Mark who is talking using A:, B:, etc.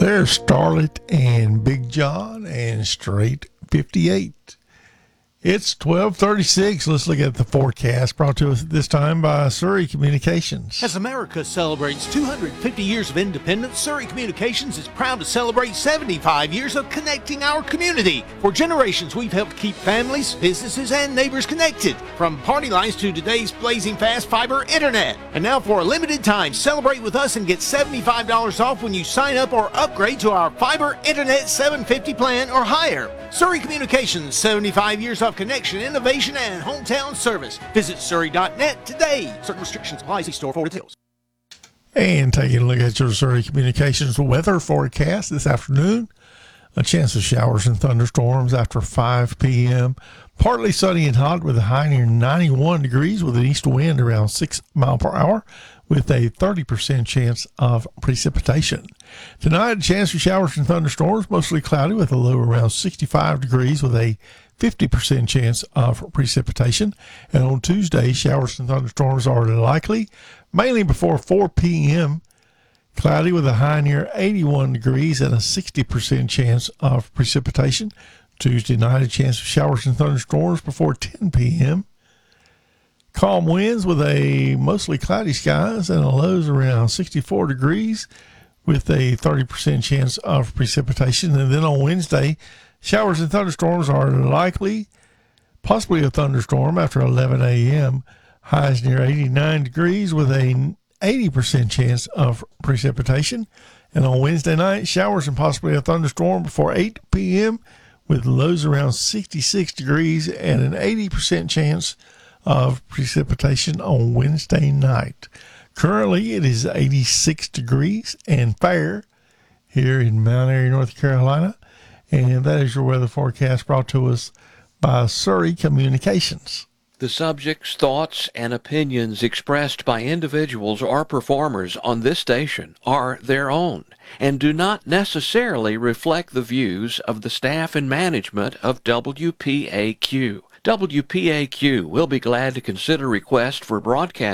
A: There's Starlet and Big John and Straight 58. It's 12:36. Let's look at the forecast brought to us this time by Surrey Communications.
B: As America celebrates 250 years of independence, Surrey Communications is proud to celebrate 75 years of connecting our community. For generations, we've helped keep families, businesses, and neighbors connected, from party lines to today's blazing fast fiber internet. And now for a limited time, celebrate with us and get $75 off when you sign up or upgrade to our fiber internet 750 plan or higher. Surrey Communications, 75 years of connection, innovation, and hometown service. Visit surrey.net today. Certain restrictions apply. See store for details.
A: And taking a look at your Surrey Communications weather forecast this afternoon. A chance of showers and thunderstorms after 5 p.m. Partly sunny and hot with a high near 91 degrees with an east wind around 6 miles per hour with a 30% chance of precipitation. Tonight, a chance for showers and thunderstorms, mostly cloudy with a low around 65 degrees with a 50% chance of precipitation. And on Tuesday, showers and thunderstorms are likely, mainly before 4 p.m. Cloudy with a high near 81 degrees and a 60% chance of precipitation. Tuesday night, a chance of showers and thunderstorms before 10 p.m. Calm winds with a mostly cloudy skies and a lows around 64 degrees with a 30% chance of precipitation. And then on Wednesday, showers and thunderstorms are likely, possibly a thunderstorm after 11 a.m. Highs near 89 degrees with a 80% chance of precipitation. And on Wednesday night, showers and possibly a thunderstorm before 8 p.m. with lows around 66 degrees and an 80% chance of precipitation on Wednesday night. Currently, it is 86 degrees and fair here in Mount Airy, North Carolina. And that is your weather forecast brought to us by Surrey Communications.
C: The subjects, thoughts, and opinions expressed by individuals or performers on this station are their own and do not necessarily reflect the views of the staff and management of WPAQ. WPAQ will be glad to consider requests for broadcast